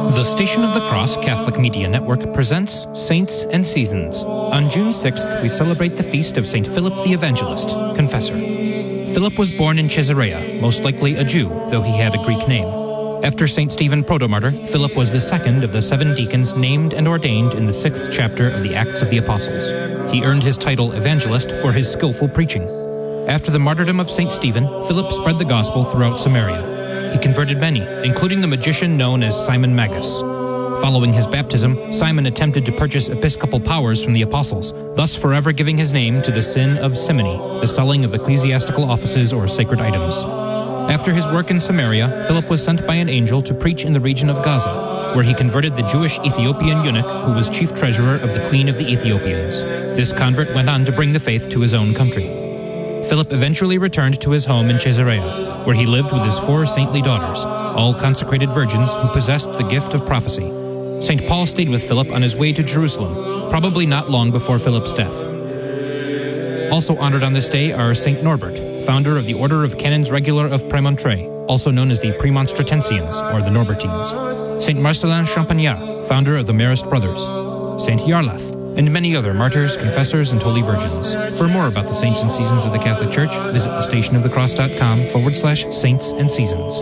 The Station of the Cross Catholic Media Network presents Saints and Seasons. On June 6th, we celebrate the feast of St. Philip the Evangelist, Confessor. Philip was born in Caesarea, most likely a Jew, though he had a Greek name. After St. Stephen Protomartyr, Philip was the second of the 7 deacons named and ordained in the 6th chapter of the Acts of the Apostles. He earned his title Evangelist for his skillful preaching. After the martyrdom of St. Stephen, Philip spread the gospel throughout Samaria. He converted many, including the magician known as Simon Magus. Following his baptism, Simon attempted to purchase episcopal powers from the apostles, thus forever giving his name to the sin of simony, the selling of ecclesiastical offices or sacred items. After his work in Samaria, Philip was sent by an angel to preach in the region of Gaza, where he converted the Jewish Ethiopian eunuch who was chief treasurer of the Queen of the Ethiopians. This convert went on to bring the faith to his own country. Philip eventually returned to his home in Caesarea, where he lived with his 4 saintly daughters, all consecrated virgins who possessed the gift of prophecy. St. Paul stayed with Philip on his way to Jerusalem, probably not long before Philip's death. Also honored on this day are St. Norbert, founder of the Order of Canons Regular of Premontre, also known as the Premonstratensians or the Norbertines, St. Marcellin Champagnat, founder of the Marist Brothers, St. Yarlath, and many other martyrs, confessors, and holy virgins. For more about the saints and seasons of the Catholic Church, visit thestationofthecross.com/saints and seasons.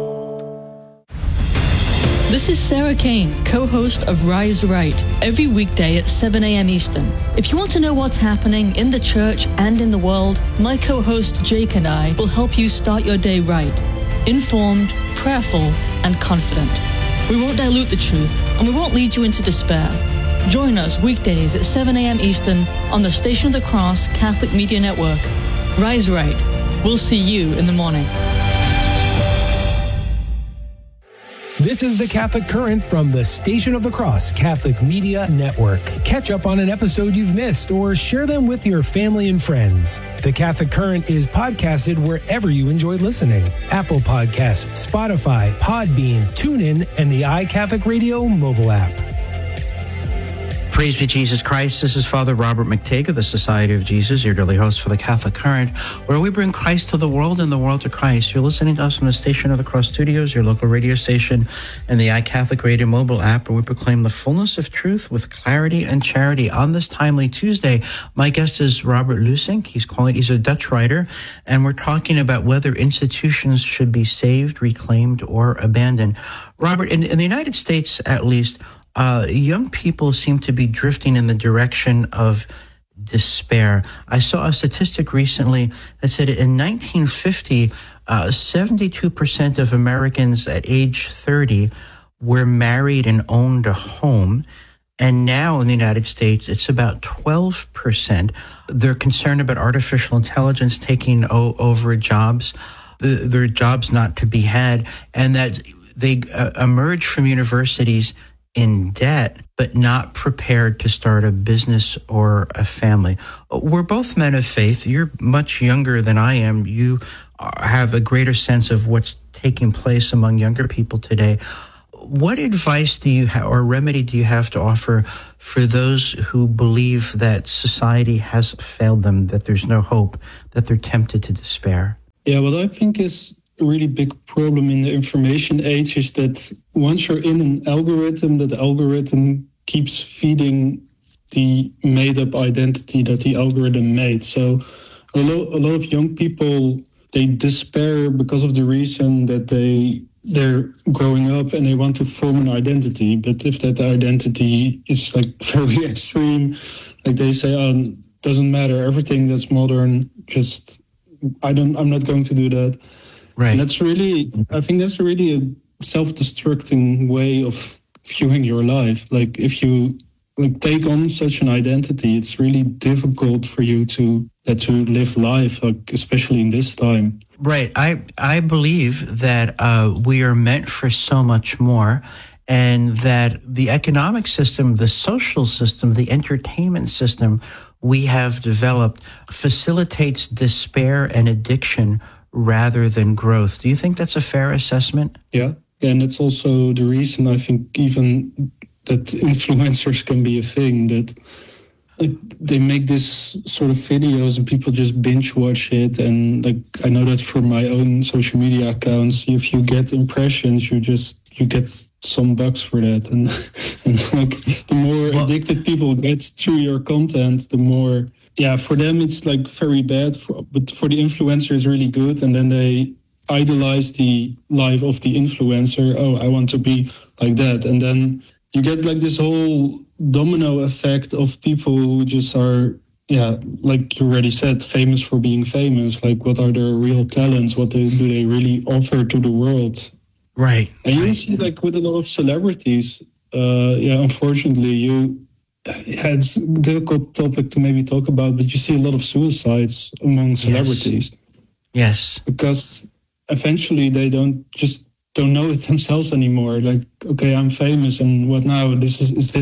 This is Sarah Kane, co-host of Rise Right, every weekday at 7 a.m. Eastern. If you want to know what's happening in the church and in the world, my co-host Jake and I will help you start your day right, informed, prayerful, and confident. We won't dilute the truth, and we won't lead you into despair. Join us weekdays at 7 a.m. Eastern on the Station of the Cross Catholic Media Network. Rise Right. We'll see you in the morning. This is the Catholic Current from the Station of the Cross Catholic Media Network. Catch up on an episode you've missed or share them with your family and friends. The Catholic Current is podcasted wherever you enjoy listening. Apple Podcasts, Spotify, Podbean, TuneIn, and the iCatholic Radio mobile app. Praise be Jesus Christ. This is Father Robert McTague of the Society of Jesus, your daily host for the Catholic Current, where we bring Christ to the world and the world to Christ. You're listening to us from the Station of the Cross Studios, your local radio station, and the iCatholic Radio mobile app, where we proclaim the fullness of truth with clarity and charity. On this timely Tuesday, my guest is Robert Lusink. He's a Dutch writer, and we're talking about whether institutions should be saved, reclaimed, or abandoned. Robert, in the United States, at least, young people seem to be drifting in the direction of despair. I saw a statistic recently that said in 1950, 72% of Americans at age 30 were married and owned a home. And now in the United States, it's about 12%. They're concerned about artificial intelligence taking over jobs. There are jobs not to be had, and that they emerge from universities in debt, but not prepared to start a business or a family. We're both men of faith. You're much younger than I am. You have a greater sense of what's taking place among younger people today. What advice do you have or remedy do you have to offer for those who believe that society has failed them, that there's no hope, that they're tempted to despair? Yeah, what I think is a really big problem in the information age is that once you're in an algorithm, that algorithm keeps feeding the made-up identity that the algorithm made. So a lot of young people, they despair because of the reason that they're growing up and they want to form an identity. But if that identity is like very extreme, like they say, doesn't matter, everything that's modern, just I'm not going to do that. Right. And I think that's really a self-destructing way of viewing your life. Like if you take on such an identity, it's really difficult for you to live life, like especially in this time. Right. I believe that we are meant for so much more, and that the economic system, the social system, the entertainment system we have developed facilitates despair and addiction rather than growth. Do you think that's a fair assessment? Yeah, and it's also the reason I think even that influencers can be a thing, that like they make this sort of videos and people just binge watch it. And like I know that from my own social media accounts, if you get impressions, you get some bucks for that. And like the more addicted people get to your content, the more, for them it's like very bad, but for the influencer it's really good. And then they idolize the life of the influencer. Oh, I want to be like that. And then you get like this whole domino effect of people who just are, like you already said, famous for being famous. Like, what are their real talents? What do they really offer to the world? Right. And you see, like, with a lot of celebrities, unfortunately, it's a difficult topic to maybe talk about, but you see a lot of suicides among celebrities. Yes. Because eventually they don't know it themselves anymore. Like, okay, I'm famous, and what now? Is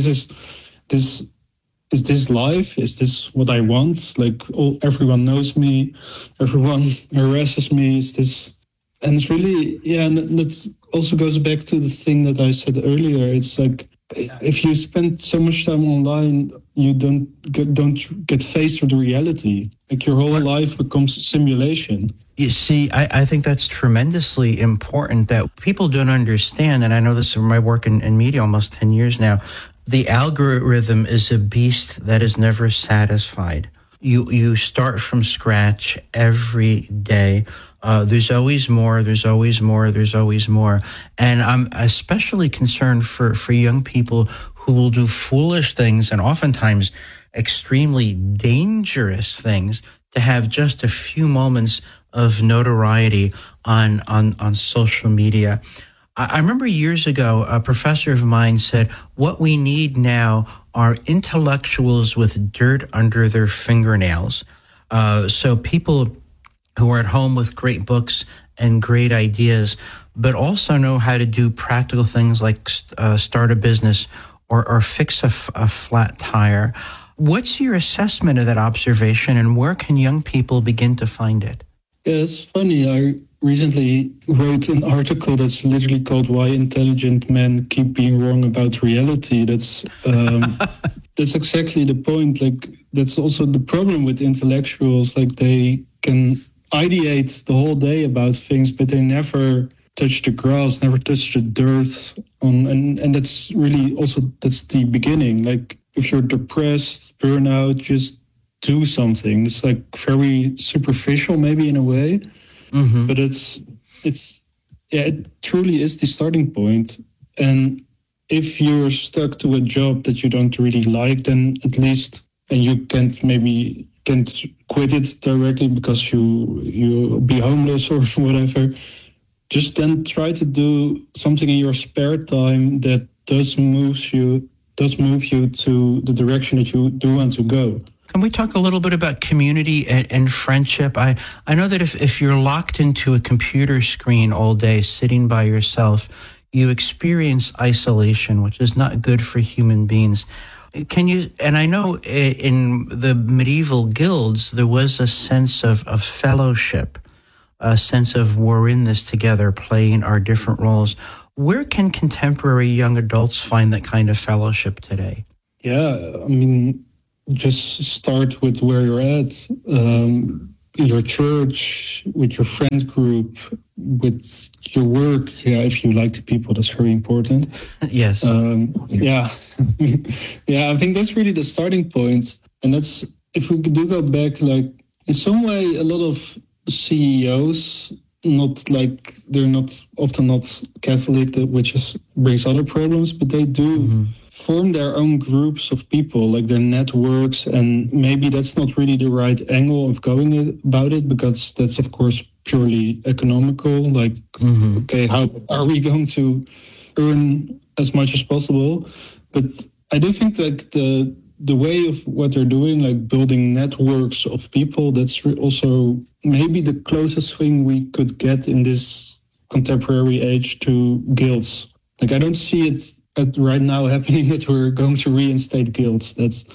this life? Is this what I want? Like, everyone knows me, everyone harasses me. Is this? And it's really, and that also goes back to the thing that I said earlier. It's like, if you spend so much time online, you don't get faced with reality. Like, your whole life becomes a simulation. You see, I think that's tremendously important that people don't understand, and I know this from my work in media almost 10 years now. The algorithm is a beast that is never satisfied. You start from scratch every day. There's always more, there's always more, there's always more. And I'm especially concerned for young people who will do foolish things and oftentimes extremely dangerous things to have just a few moments of notoriety on social media. I remember years ago, a professor of mine said, what we need now are intellectuals with dirt under their fingernails. So people who are at home with great books and great ideas, but also know how to do practical things like start a business or fix a flat tire. What's your assessment of that observation, and where can young people begin to find it? Yeah, it's funny. I recently wrote an article that's literally called "Why Intelligent Men Keep Being Wrong About Reality." That's exactly the point. Like, that's also the problem with intellectuals. Like, they can ideate the whole day about things, but they never touch the grass, never touch the dirt. And that's really also, that's the beginning. Like, if you're depressed, burnout, just do something. It's like very superficial, maybe in a way, but it truly is the starting point. And if you're stuck to a job that you don't really like, then at least, and you can't quit it directly because you be homeless or whatever, just then try to do something in your spare time that does move you to the direction that you do want to go. Can we talk a little bit about community and friendship? I know that if you're locked into a computer screen all day, sitting by yourself, you experience isolation, which is not good for human beings. And I know in the medieval guilds, there was a sense of fellowship, a sense of we're in this together, playing our different roles. Where can contemporary young adults find that kind of fellowship today? Yeah, I mean, just start with where you're at, your church, with your friend group, with your work. Yeah, if you like the people, that's very important. Yes. Yeah, I think that's really the starting point. And that's, if we do go back, like, in some way, a lot of CEOs, they're often not Catholic, which brings other problems, but they do form their own groups of people, like their networks, and maybe that's not really the right angle of going about it, because that's of course purely economical. Like, okay, how are we going to earn as much as possible? But I do think like the way of what they're doing, like building networks of people, that's also maybe the closest thing we could get in this contemporary age to guilds. Like, I don't see it right now happening that we're going to reinstate guilds. That's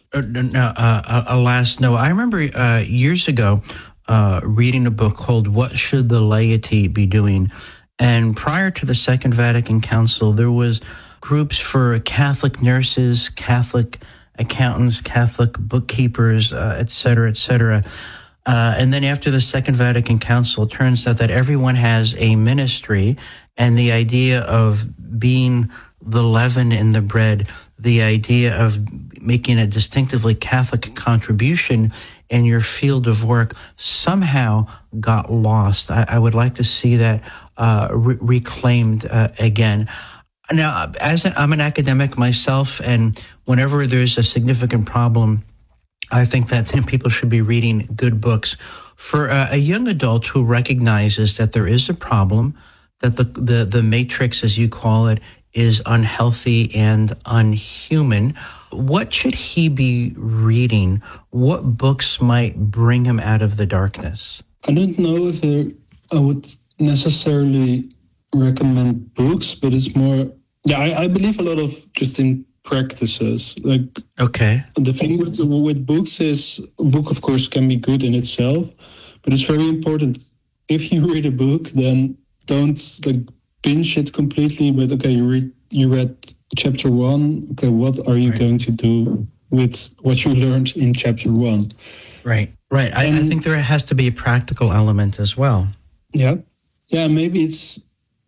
alas, no. I remember years ago reading a book called "What Should the Laity Be Doing?" And prior to the Second Vatican Council, there was groups for Catholic nurses, Catholic accountants, Catholic bookkeepers, et cetera, et cetera. And then after the Second Vatican Council, it turns out that everyone has a ministry, and the idea of being the leaven in the bread, the idea of making a distinctively Catholic contribution in your field of work somehow got lost. I would like to see that reclaimed again. Now, I'm an academic myself, and whenever there's a significant problem, I think that people should be reading good books. For a young adult who recognizes that there is a problem, that the matrix, as you call it, is unhealthy and unhuman, what should he be reading? What books might bring him out of the darkness? I don't know if I would necessarily recommend books, but it's more, I believe a lot of just in practices. Like, okay, the thing with books is, a book, of course, can be good in itself, but it's very important. If you read a book, then don't binge it completely. But okay, you read chapter 1. Okay, what are you going to do with what you learned in chapter 1? Right. I think there has to be a practical element as well. Yeah. Maybe it's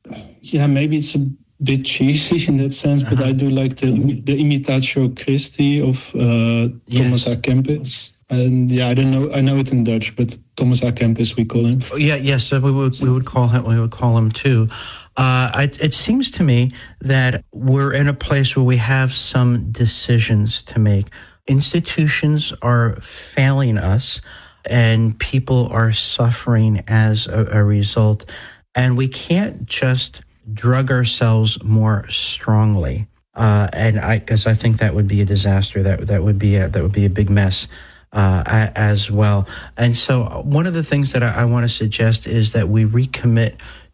a bit cheesy in that sense, but I do like the Imitatio Christi of Thomas à Kempis. And I don't know. I know it in Dutch, but Thomas à Kempis we call him. Yes, we would call him. We would call him too. It seems to me that we're in a place where we have some decisions to make. Institutions are failing us, and people are suffering as a result. And we can't just drug ourselves more strongly. Because I think that would be a disaster. That would be a big mess. As well. And so one of the things that I want to suggest is that we recommit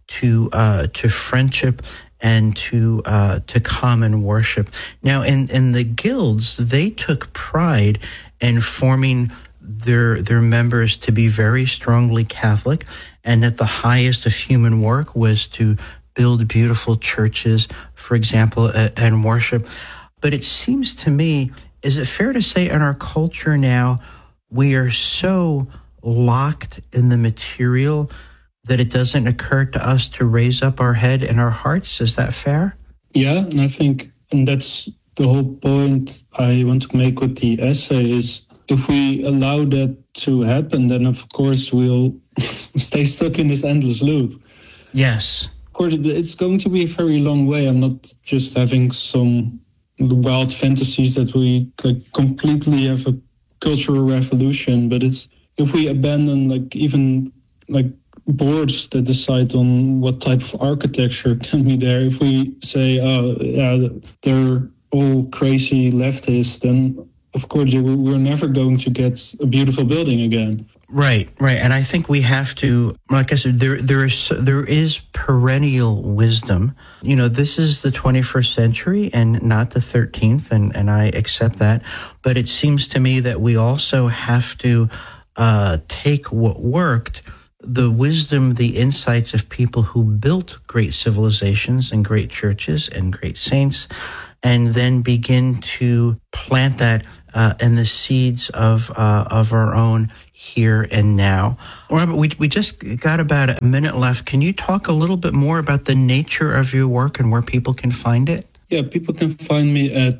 to friendship and to common worship. Now, in the guilds, they took pride in forming their members to be very strongly Catholic, and that the highest of human work was to build beautiful churches, for example, and worship. But it seems to me, is it fair to say in our culture now, we are so locked in the material that it doesn't occur to us to raise up our head and our hearts? Is that fair? Yeah, and I think, and that's the whole point I want to make with the essay, is if we allow that to happen, then of course we'll stay stuck in this endless loop. Yes. Of course, it's going to be a very long way. I'm not just having some wild fantasies that we completely have a cultural revolution, but it's if we abandon even boards that decide on what type of architecture can be there. If we say, they're all crazy leftists, then of course we're never going to get a beautiful building again. Right. And I think we have to, like I said, there is perennial wisdom. This is the 21st century and not the 13th, and I accept that. But it seems to me that we also have to take what worked, the wisdom, the insights of people who built great civilizations and great churches and great saints, and then begin to plant that in the seeds of our own here and now. Robert, we just got about a minute left. Can you talk a little bit more about the nature of your work and where people can find it? Yeah, people can find me at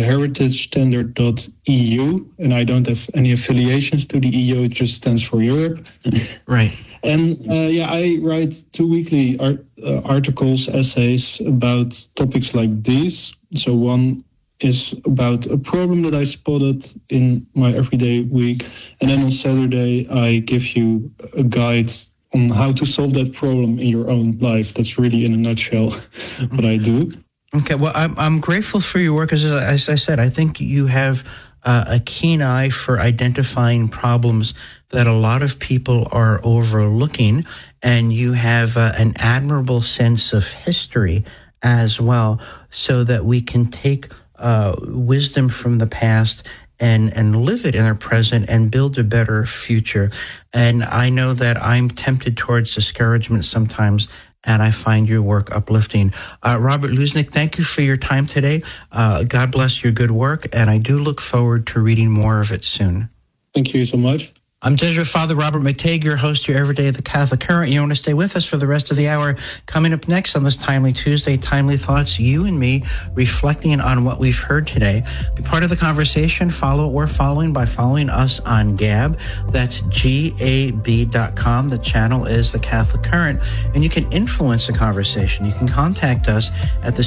heritagestandard.eu, and I don't have any affiliations to the EU, it just stands for Europe. Right. And I write 2 weekly articles, essays about topics like these. So one is about a problem that I spotted in my everyday week. And then on Saturday, I give you a guide on how to solve that problem in your own life. That's really, in a nutshell, what I do. Okay, well, I'm grateful for your work. As I said, I think you have a keen eye for identifying problems that a lot of people are overlooking, and you have an admirable sense of history as well, so that we can take wisdom from the past and live it in our present and build a better future. And I know that I'm tempted towards discouragement sometimes and I find your work uplifting. Robert Luznick, thank you for your time today. God bless your good work, and I do look forward to reading more of it soon. Thank you so much. I'm Jesuit Father Robert McTague, your host here every day of the Catholic Current. You want to stay with us for the rest of the hour. Coming up next on this Timely Tuesday, Timely Thoughts, you and me reflecting on what we've heard today. Be part of the conversation. Follow what we're following by following us on Gab. That's GAB.com. The channel is the Catholic Current, and you can influence the conversation. You can contact us at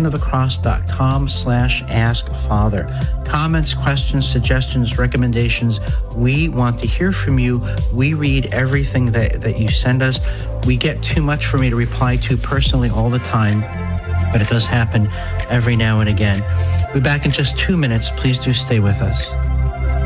thestationofthecross.com/askfather. Comments, questions, suggestions, recommendations. We want to hear from you. We read everything that you send us. We get too much for me to reply to personally all the time, but it does happen every now and again. We'll be back in just 2 minutes. Please do stay with us.